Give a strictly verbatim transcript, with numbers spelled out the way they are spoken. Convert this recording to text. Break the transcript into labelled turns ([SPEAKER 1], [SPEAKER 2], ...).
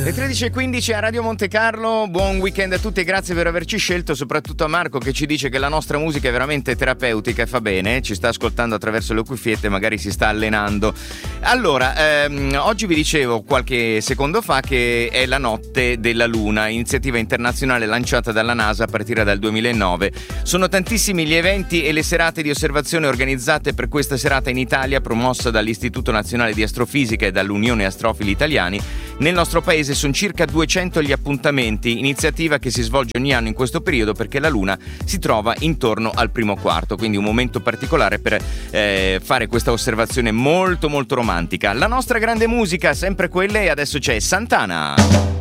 [SPEAKER 1] Le tredici e quindici a Radio Monte Carlo, buon weekend a tutti e grazie per averci scelto, soprattutto a Marco che ci dice che la nostra musica è veramente terapeutica e fa bene, ci sta ascoltando attraverso le cuffiette, magari si sta allenando. Allora, ehm, oggi vi dicevo qualche secondo fa che è la notte della luna, iniziativa internazionale lanciata dalla NASA a partire dal duemilanove. Sono tantissimi gli eventi e le serate di osservazione organizzate per questa serata in Italia, promossa dall'Istituto Nazionale di Astrofisica e dall'Unione Astrofili Italiani. Nel nostro paese sono circa duecento gli appuntamenti, iniziativa che si svolge ogni anno in questo periodo perché la luna si trova intorno al primo quarto, quindi un momento particolare per eh, fare questa osservazione molto molto romantica. La nostra grande musica, sempre quelle, e adesso c'è Santana.